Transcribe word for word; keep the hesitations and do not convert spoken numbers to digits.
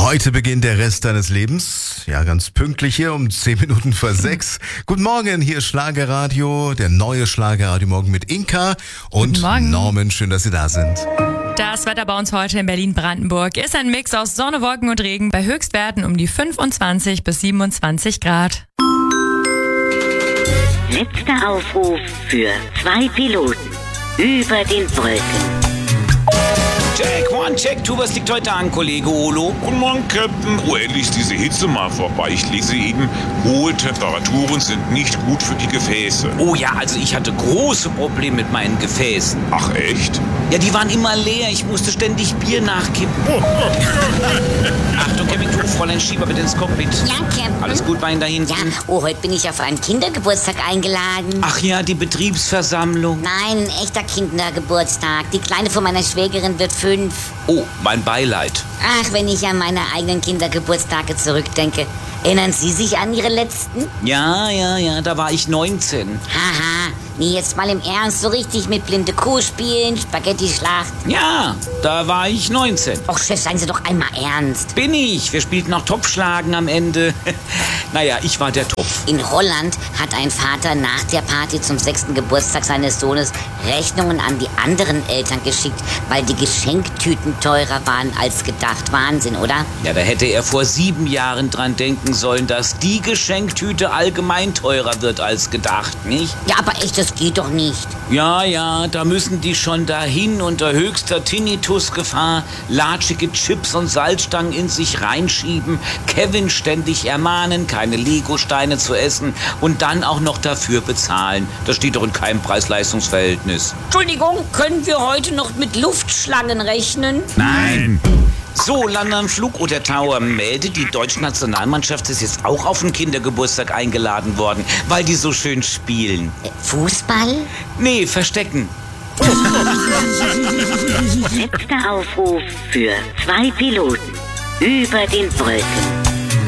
Heute beginnt der Rest deines Lebens. Ja, ganz pünktlich hier um zehn Minuten vor sechs. Guten Morgen, hier ist Schlagerradio, der neue Schlagerradio Morgen mit Inka und Norman. Schön, dass Sie da sind. Das Wetter bei uns heute in Berlin-Brandenburg ist ein Mix aus Sonne, Wolken und Regen bei Höchstwerten um die fünfundzwanzig bis siebenundzwanzig Grad. Letzter Aufruf für zwei Piloten über den Wolken. Check, one, check, two, was liegt heute an, Kollege Olo? Guten Morgen, Captain. Oh, endlich ist diese Hitze mal vorbei. Ich lese eben, hohe Temperaturen sind nicht gut für die Gefäße. Oh ja, also ich hatte große Probleme mit meinen Gefäßen. Ach, echt? Ja, die waren immer leer. Ich musste ständig Bier nachkippen. Oh. Achtung, Camping, Fräulein Schieber, bitte ins Cockpit. Ja, Captain. Alles gut bei Ihnen da hinten? Ja, oh, heute bin ich auf einen Kindergeburtstag eingeladen. Ach ja, die Betriebsversammlung. Nein, ein echter Kindergeburtstag. Die Kleine von meiner Schwägerin wird fünf. Oh, mein Beileid. Ach, wenn ich an meine eigenen Kindergeburtstage zurückdenke. Erinnern Sie sich an Ihre letzten? Ja, ja, ja, da war ich neunzehn. Haha, nee, jetzt mal im Ernst, so richtig mit blinde Kuh spielen, Spaghetti-Schlacht. Ja, da war ich neunzehn. Och, Chef, seien Sie doch einmal ernst. Bin ich. Wir spielten noch Topfschlagen am Ende. Naja, ich war der Topf. In Holland hat ein Vater nach der Party zum sechsten Geburtstag seines Sohnes Rechnungen an die anderen Eltern geschickt, weil die Geschenktüten teurer waren als gedacht. Wahnsinn, oder? Ja, da hätte er vor sieben Jahren dran denken sollen, dass die Geschenktüte allgemein teurer wird als gedacht, nicht? Ja, aber echt, das geht doch nicht. Ja, ja, da müssen die schon dahin unter höchster Tinnitusgefahr latschige Chips und Salzstangen in sich reinschieben, Kevin ständig ermahnen, keine Legosteine zu essen und dann auch noch dafür bezahlen. Das steht doch in keinem Preis-Leistungs-Verhältnis. Entschuldigung, können wir heute noch mit Luftschlangen rechnen? Nein! So, London Flugoder Tower meldet, die deutsche Nationalmannschaft ist jetzt auch auf den Kindergeburtstag eingeladen worden, weil die so schön spielen. Äh, Fußball? Nee, Verstecken. Letzter Aufruf für zwei Piloten über den Wolken.